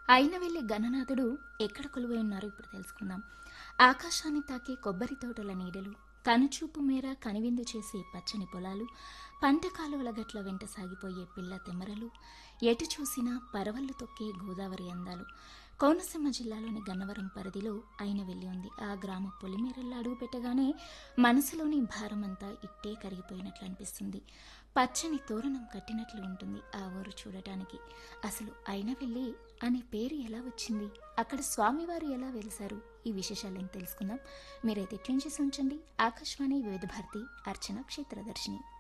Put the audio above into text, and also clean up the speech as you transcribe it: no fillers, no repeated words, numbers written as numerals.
అయినవెల్లి గణనాథుడు ఎక్కడ కొలువై ఉన్నారో ఇప్పుడు తెలుసుకుందాం. ఆకాశాన్ని తాకే కొబ్బరి తోటల నీడలు, కనుచూపు మేర కనివిందు చేసే పచ్చని పొలాలు, పంట కాలువల గట్ల వెంట సాగిపోయే పిల్ల తెమ్మరలు, ఎటు చూసినా పరవళ్లు తొక్కే గోదావరి అందాలు. కోనసీమ జిల్లాలోని గన్నవరం పరిధిలో అయినవెల్లి ఉంది. ఆ గ్రామ పొలిమేరల్లో అడుగు పెట్టగానే మనసులోని భారమంతా ఇట్టే కరిగిపోయినట్లు అనిపిస్తుంది. పచ్చని తోరణం కట్టినట్లు ఉంటుంది ఆ ఊరు చూడటానికి. అసలు అయినవెల్లి అనే పేరు ఎలా వచ్చింది, అక్కడ స్వామివారు ఎలా వెలిశారు, ఈ విశేషాలను తెలుసుకుందాం. మీరైతే ట్యూన్ చేసి ఉంచండి. ఆకాశవాణి వివిధ భారతి అర్చన క్షేత్రదర్శిని.